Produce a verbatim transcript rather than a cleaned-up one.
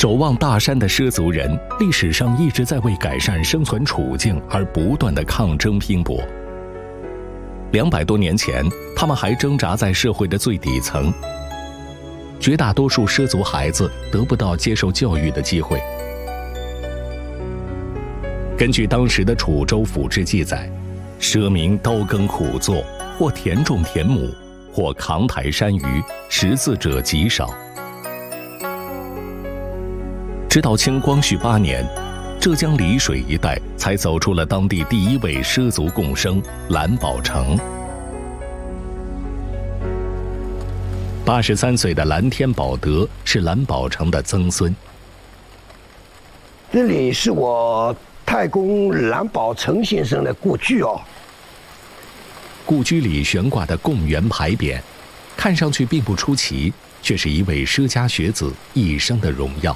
守望大山的畲族人，历史上一直在为改善生存处境而不断的抗争拼搏。两百多年前，他们还挣扎在社会的最底层。绝大多数畲族孩子得不到接受教育的机会。根据当时的楚州府志记载，畲民刀耕苦作，或田种田亩，或扛抬山芋，识字者极少。直到清光绪八年，浙江丽水一带才走出了当地第一位畲族共生蓝宝成。八十三岁的蓝天宝德是蓝宝成的曾孙。 这里是我太公蓝宝成先生的故居哦。 故居里悬挂的贡圆牌匾，看上去并不出奇，却是一位畲家学子一生的荣耀。